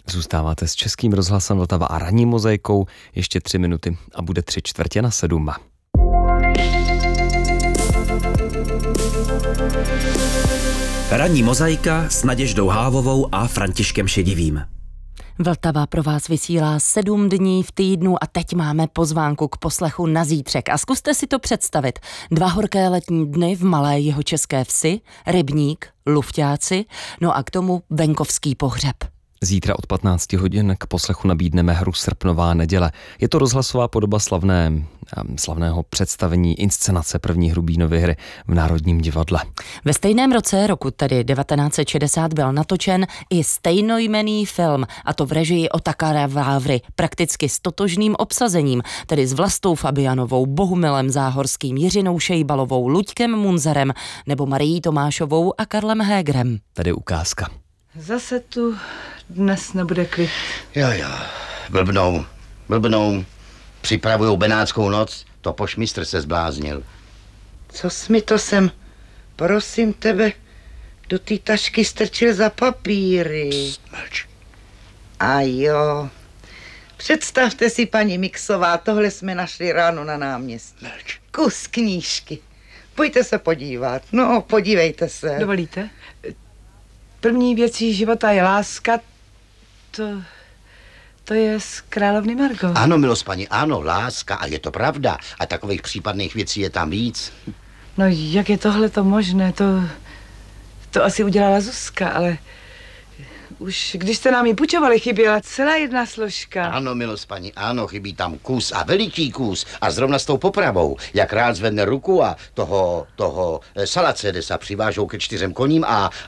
Zůstáváte s Českým rozhlasem Vltava a ranní mozaikou. Ještě 3 minuty a bude 6:45. Ranní mozaika s Naděždou Hávovou a Františkem Šedivým. Vltava pro vás vysílá 7 dní v týdnu a teď máme pozvánku k poslechu na zítřek. A zkuste si to představit. 2 horké letní dny v malé jihočeské vsi, rybník, lufťáci, no a k tomu venkovský pohřeb. Zítra od 15 hodin k poslechu nabídneme hru Srpnová neděle. Je to rozhlasová podoba slavného představení inscenace první Hrubínovy hry v Národním divadle. Ve stejném roce, roku tedy 1960, byl natočen i stejnojmenný film, a to v režii Otakara Vávry, prakticky s totožným obsazením, tedy s Vlastou Fabianovou, Bohumilem Záhorským, Jiřinou Šejbalovou, Luďkem Munzerem nebo Marií Tomášovou a Karlem Hégrem. Tady ukázka. Zase tu dnes nebude klid. Jo, blbnou. Připravujou Benátskou noc, to pošmistr se zbláznil. Co jsi mi to sem, prosím tebe, do té tašky strčil za papíry? Pst, mlč. A jo, představte si, paní Mixová, tohle jsme našli ráno na náměstí. Mlč. Kus knížky. Pojďte se podívat, no podívejte se. Dovolíte? První věcí života je láska, to je z Královny Margo. Ano, milost paní, ano, láska, a je to pravda. A takových případných věcí je tam víc. No jak je tohleto možné, to asi udělala Zuzka, ale už když jste nám ji půjčovali, chyběla celá jedna složka. Ano, milost paní, ano, chybí tam kus a veliký kus. A zrovna s tou popravou, jak rád zvedne ruku a toho Salacedesa přivážou ke 4 koním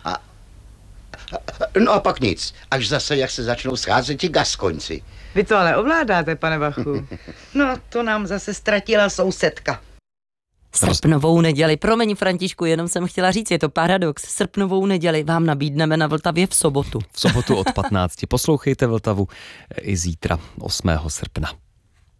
no a pak nic, až zase, jak se začnou scházet ti Gaskoňci. Vy to ale ovládáte, pane Bachu. No, to nám zase ztratila sousedka. Srpnovou neděli, promiň Františku, jenom jsem chtěla říct, je to paradox. Srpnovou neděli vám nabídneme na Vltavě v sobotu. V sobotu od 15. Poslouchejte Vltavu i zítra 8. srpna.